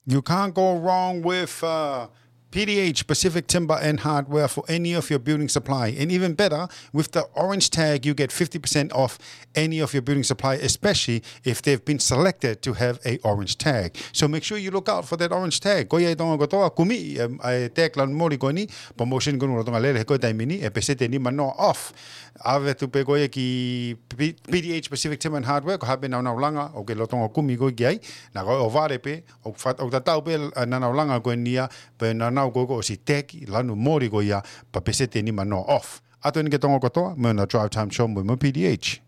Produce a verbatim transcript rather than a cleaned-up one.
You can't go wrong with uh, P D H, Pacific Timber and Hardware, for any of your building supply. And even better, with the orange tag, you get fifty percent off any of your building supply, especially if they've been selected to have a orange tag. So make sure you look out for that orange tag. Koia tonga kotoa kumi ai tag lan mori koni promotion kono tonga lele ko tai mini e pesete ni mano off. Ave tu pe koia ki P D H, Pacific Timber and Hardware ko habe na na langa o ke lo tonga kumi ko gi ai na ko o vare pe o fat o tatau pe na na langa ko nia pe na na go go si teki lanu mori go ia pa pesete ni mano off. Ato ni ke tonga kotoa mo na Drive Time Show mo P D H.